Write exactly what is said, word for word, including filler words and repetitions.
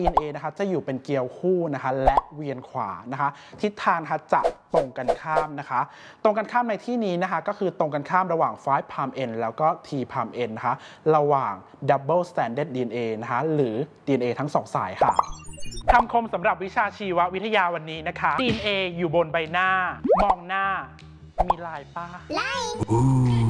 ดี เอ็น เอ นะคะจะอยู่เป็นเกลียวคู่นะคะและเวียนขวานะคะทิศทางนะคะจะตรงกันข้ามนะคะตรงกันข้ามในที่นี้นะคะก็คือตรงกันข้ามระหว่าง ไฟว์ prime end แล้วก็ ที prime end นะคะระหว่าง double stranded ดี เอ็น เอ นะคะหรือ ดี เอ็น เอ ทั้งสองสายค่ะคำคมสำหรับวิชาชีววิทยาวันนี้นะคะ ดี เอ็น เอ อยู่บนใบหน้ามองหน้ามีลายป้า